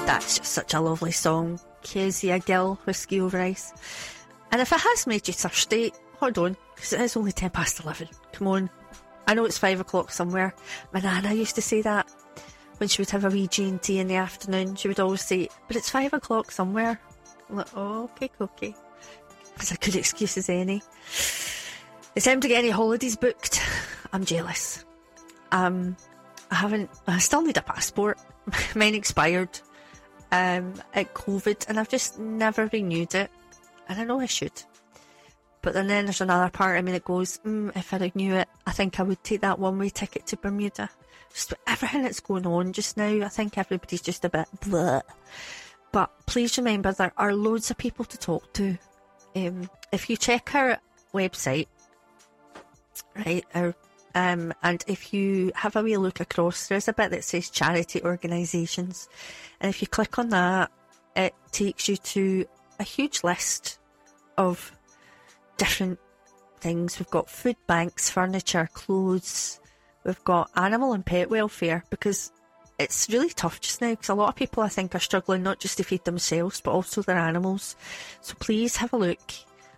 That's just such a lovely song. Kezia Gill, Whiskey Over Ice. And if it has made you thirsty, hold on, because it is only 11:10. Come on. I know it's 5 o'clock somewhere. My nana used to say that when she would have a wee G&T in the afternoon. She would always say, but it's 5 o'clock somewhere. I'm like, oh, okay. As a good excuse as any. It's time to get any holidays booked. I'm jealous. I still need a passport. Mine expired at COVID, and I've just never renewed it. And I know I should. But then there's another part of me that goes, if I renew it, I think I would take that one-way ticket to Bermuda. Just with everything that's going on just now, I think everybody's just a bit bleh. But please remember, there are loads of people to talk to. If you check our website, right, and if you have a wee look across, there's a bit that says charity organisations. And if you click on that, it takes you to a huge list of different things. We've got food banks, furniture, clothes. We've got animal and pet welfare, because it's really tough just now, because a lot of people, I think, are struggling not just to feed themselves but also their animals. So please have a look.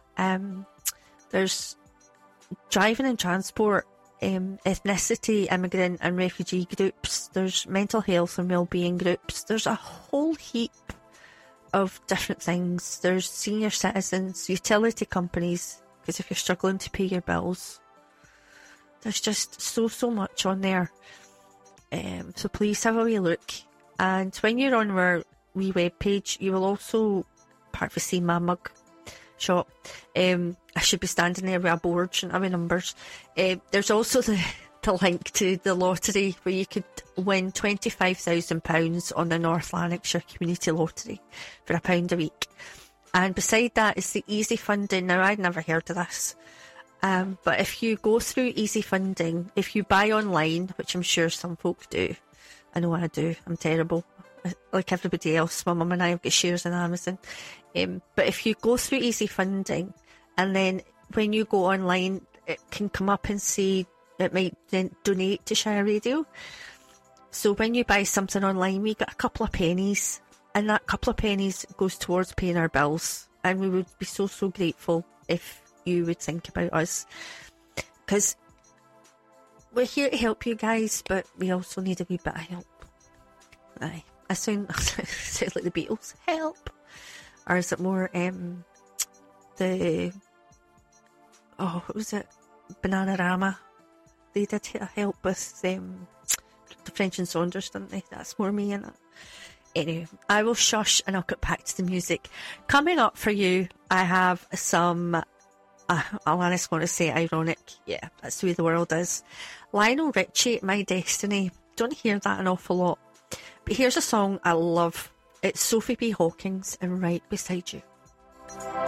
There's driving and transport, ethnicity, immigrant and refugee groups. There's mental health and wellbeing groups. There's a whole heap of different things. There's senior citizens, utility companies, because if you're struggling to pay your bills, there's just so much on there. So please have a wee look. And when you're on our wee webpage, you will also, part of the See My Mug shop, I should be standing there with a board, shouldn't I, with numbers. There's also the link to the lottery, where you could win £25,000 on the North Lanarkshire Community Lottery for £1 a week. And beside that is the Easy Funding. Now, I'd never heard of this, but if you go through Easy Funding, if you buy online, which I'm sure some folk do, I know I do, I'm terrible, like everybody else, my mum and I have got shares in Amazon, but if you go through Easy Funding, and then when you go online, it can come up and say it might then donate to Shire Radio. So when you buy something online, we get a couple of pennies, and that couple of pennies goes towards paying our bills, and we would be so grateful if you would think about us, because we're here to help you guys, but we also need a wee bit of help. Aye, I sound like the Beatles. Help, or is it more what was it? Bananarama. They did help with the French and Saunders, didn't they? That's more me, innit? Anyway, I will shush and I'll get back to the music. Coming up for you, I have some, Alanis going to say ironic. Yeah, that's the way the world is. Lionel Richie, My Destiny. Don't hear that an awful lot. But here's a song I love. It's Sophie B. Hawkins and Right Beside You.